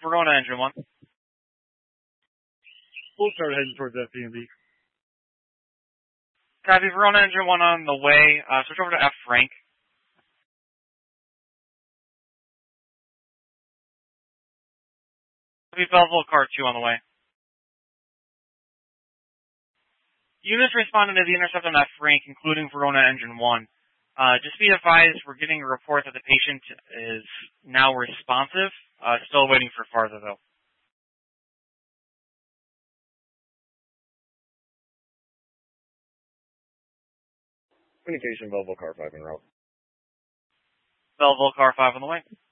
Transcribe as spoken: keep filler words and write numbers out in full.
Verona Engine one. We'll start heading towards F D M B. Copy, Verona Engine one on the way. Uh, switch over to F rank. Copy, Belleville Car two on the way. Units responded to the intercept on F rank, including Verona Engine one. Uh, just be advised, we're getting a report that the patient is now responsive. Uh, still waiting for farther, though. Communication, Belleville Car five en route. Belleville Car five on the way.